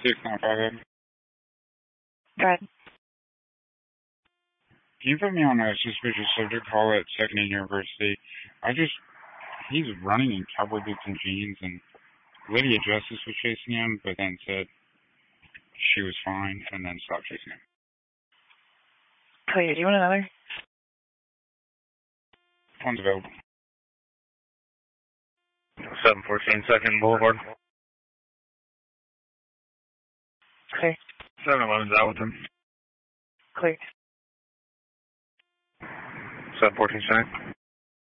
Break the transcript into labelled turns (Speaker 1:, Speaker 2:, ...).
Speaker 1: 695.
Speaker 2: Go ahead.
Speaker 1: Can you put me on a suspicious subject call at Second and University? He's running in cowboy boots and jeans, and Lydia Justice was chasing him, but then said she was fine, and then stopped chasing him.
Speaker 2: Clear. Do you want another?
Speaker 1: One's available.
Speaker 3: 714 Second Boulevard.
Speaker 2: Clear.
Speaker 3: 711's out with him.
Speaker 2: Clear.
Speaker 3: 714 Second.